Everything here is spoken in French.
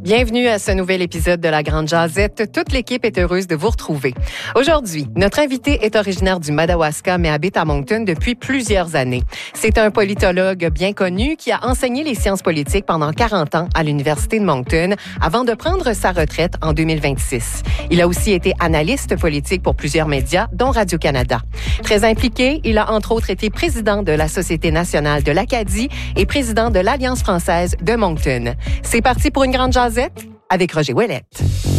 Bienvenue à ce nouvel épisode de La Grande Jazette. Toute l'équipe est heureuse de vous retrouver. Aujourd'hui, notre invité est originaire du Madawaska, mais habite à Moncton depuis plusieurs années. C'est un politologue bien connu qui a enseigné les sciences politiques pendant 40 ans à l'Université de Moncton avant de prendre sa retraite en 2026. Il a aussi été analyste politique pour plusieurs médias, dont Radio-Canada. Très impliqué, il a entre autres été président de la Société nationale de l'Acadie et président de l'Alliance française de Moncton. C'est parti pour une grande jazette avec Roger Ouellette.